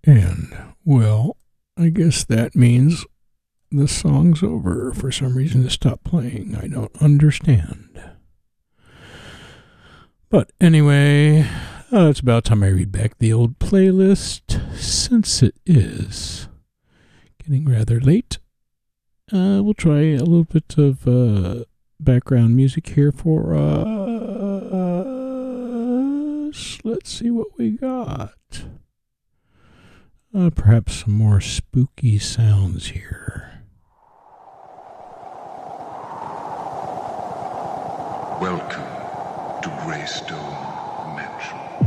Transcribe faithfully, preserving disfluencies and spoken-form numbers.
And, well, I guess that means the song's over. For some reason it stopped playing. I don't understand. But anyway, uh, it's about time I read back the old playlist, since it is getting rather late. Uh, we'll try a little bit of uh, background music here for us. Let's see what we got. Uh, perhaps some more spooky sounds here. Welcome to Greystone Mansion.